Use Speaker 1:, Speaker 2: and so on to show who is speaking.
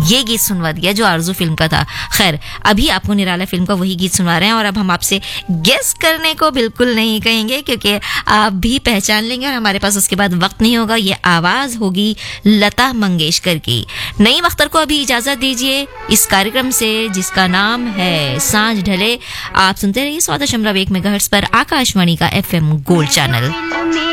Speaker 1: ये गीत सुनवा दिया जो आरज़ू फिल्म का था। खैर, अभी आपको निराला फिल्म का वही गीत सुनवा रहे हैं और अब हम आपसे गेस करने को बिल्कुल नहीं कहेंगे क्योंकि आप भी पहचान लेंगे और हमारे पास उसके बाद वक्त नहीं होगा। ये आवाज़ होगी लता मंगेशकर की। नईम अख्तर को अभी इजाज़त दीजिए इस कार्यक्रम से जिसका नाम है सांझ ढले। आप सुनते रहिए 100.1 मेगाहर्ट्ज़ पर आकाशवाणी का FM गोल्ड चैनल।